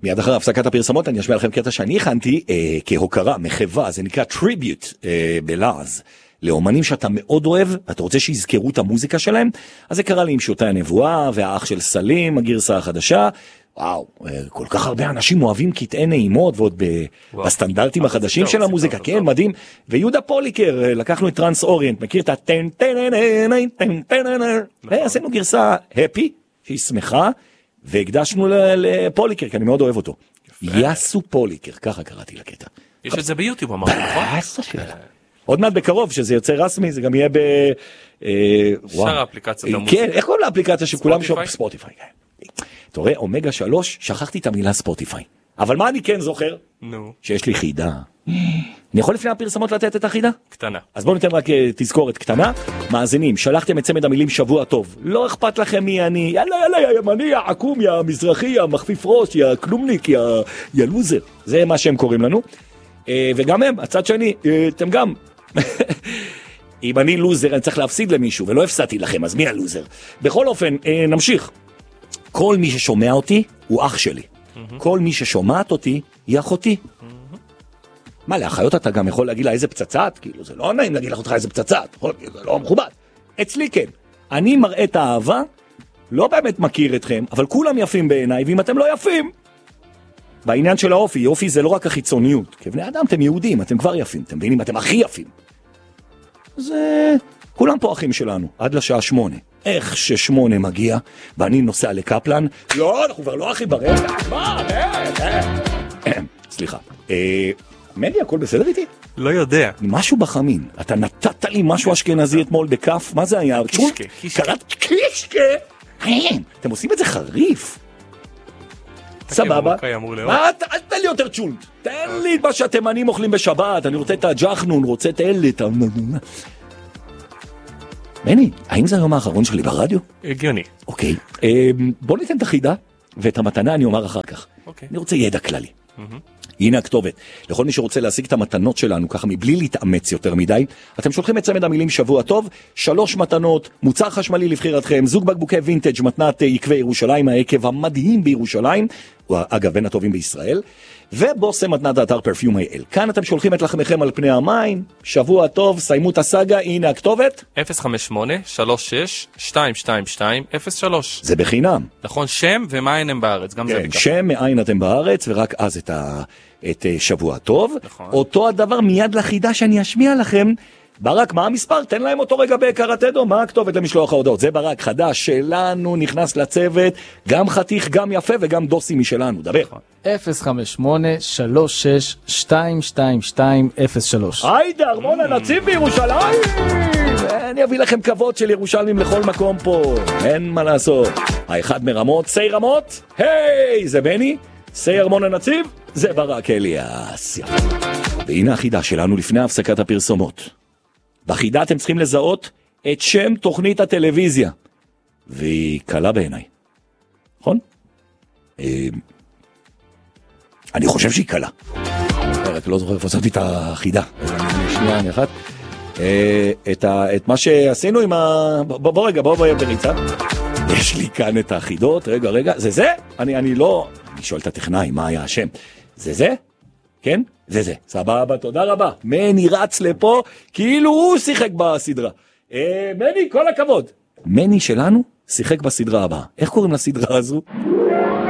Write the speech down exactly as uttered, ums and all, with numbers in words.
מיד אחרי הפסקת הפרסמות אני אשמיע לכם קטע שאני הכנתי אה, כהוקרה, מחווה, זה נקרא טריביוט אה, בלעז, לאומנים שאתה מאוד אוהב, אתה רוצה שיזכרו את המוזיקה שלהם, אז זה קרה לי עם שוטי הנבואה, והאח של סלים, הגרסה החדשה, וואו, כל כך הרבה אנשים אוהבים קטעי נעימות, ועוד ב, בסטנדרטים החדשים של המוזיקה, כן, מדהים, ויהודה פוליקר, לקחנו את טרנס אוריינט, מכיר את הטן טן טן טן טן טן, ועשינו גרסה הפי, שהיא שמחה, והקדשנו לפוליקר, כי אני מאוד אוהב אותו. יסו פוליקר, ככה קראתי לקטע. יש את זה ביוטיוב, אמרתי, נכון? עוד מעט בקרוב, שזה יוצא רסמי, זה גם יהיה ב... שאר האפליקציות המוזיקה. כן, איך קוראים לאפליקציה שכולם שומעים? ספוטיפיי. אתה רואה, אומגה שלוש, שכחתי את המילה ספוטיפיי. אבל מה אני כן זוכר? נו. שיש לי חידה. אני יכול לפני הפרסמות לתת את החידה? קטנה. אז בואו ניתן רק תזכורת קטנה. מאזינים, שלחתם את צמד המילים שבוע טוב. לא אכפת לכם מי אני. יאללה, יאללה, יא ימני, יא עקום, יא מזרחי, יא מחפיף ראש, יא כלומניק, יא לוזר. זה מה שהם קוראים לנו. וגם הם, הצד שני, אתם גם. אם אני לוזר, אני צריך להפסיד למישהו, ולא הפסדתי לכם, אז מי הלוזר? בכל אופן, נמשיך. כל מי ששומע אותי הוא אח שלי. כל מי ששומעת אותי היא אחותי. מה, לאחיות אתה גם יכול להגיד לה איזה פצצת? כאילו, זה לא נעים להגיד לך אותך איזה פצצת, זה לא מכובד. אצלי כן. אני מראה את האהבה, לא באמת מכיר אתכם, אבל כולם יפים בעיניי, ואם אתם לא יפים, בעניין של האופי, יופי זה לא רק החיצוניות. כבני אדם אתם יהודים, אתם כבר יפים, אתם מבינים, אתם הכי יפים. אז כולם פה אחים שלנו, עד לשעה שמונה. איך ששמונה מגיע, ואני נוסע לקפלן, לא, אנחנו כבר לא אחי ברבע, מה, סליחה. מני, הכל בסדר איתי? לא יודע. משהו בחמין, אתה נתת לי משהו אשכנזי אתמול בכף, מה זה היה? קישקה, קישקה. קראת קישקה? אתם עושים את זה חריף. סבבה. אל תן לי יותר צ'ולט. תן לי מה שהתימנים אוכלים בשבת, אני רוצה את הג'חנון, רוצה את אלה, את ה... מני, האם זה היום האחרון שלי ברדיו? הגיוני. אוקיי, בוא ניתן את החידה, ואת המתנה אני אומר אחר כך. אני רוצה ידע כללי. הנה הכתובת. לכל מי שרוצה להשיג את המתנות שלנו, ככה מבלי להתאמץ יותר מדי, אתם שולחים את צמד המילים שבוע טוב, שלוש מתנות, מוצר חשמלי לבחירתכם, זוג בקבוקי וינטג' מתנת יקבי ירושלים, העקב המדהים בירושלים, הוא אגב בין הטובים בישראל, ובוסם מתנת האתר פרפיום אל. כאן אתם שולחים את לחמכם על פני המים, שבוע טוב, סיימו את הסאגה, הנה הכתובת. אפס חמש שמונה שלוש שש שתיים שתיים שתיים אפס שלוש. זה בחינם. נכון, שם ומאין הם בארץ, גם כן, זה ביקר. שם, מאין אתם בארץ, ורק אז את, ה, את שבוע טוב. נכון. אותו הדבר מיד לחידה שאני אשמיע לכם. ברק, מה המספר? תן להם אותו רגע בקרטדו, מה הכתובת למשלוח ההודעות? זה ברק חדש שלנו, נכנס לצוות, גם חתיך, גם יפה וגם דוסי משלנו, דבר. אפס חמש שמונה שלוש שש שתיים שתיים שתיים אפס שלוש. היידה, ארמון הנציב בירושלים! אני אביא לכם כבוד של ירושלמים לכל מקום פה, אין מה לעשות. האחד מרמות, סי רמות, היי, זה בני, סי ארמון הנציב, זה ברק אליאס. והנה החידה שלנו לפני הפסקת הפרסומות. בחידה אתם צריכים לזהות את שם תוכנית הטלוויזיה, והיא קלה בעיניי, נכון? אני חושב שהיא קלה. רק לא זוכר איפה עשיתי את החידה. שנייה, אני אחת. את מה שעשינו עם ה... בוא רגע, בוא בוא בריצה. יש לי כאן את החידות, רגע, רגע, זה זה? אני, אני לא... אני שואל את הטכנאי, מה היה השם? זה זה? כן? זה זה. סבבה, תודה רבה. מני רץ לפה, כאילו הוא שיחק בסדרה. אה, מני, כל הכבוד. מני שלנו שיחק בסדרה הבאה. איך קוראים לסדרה הזו?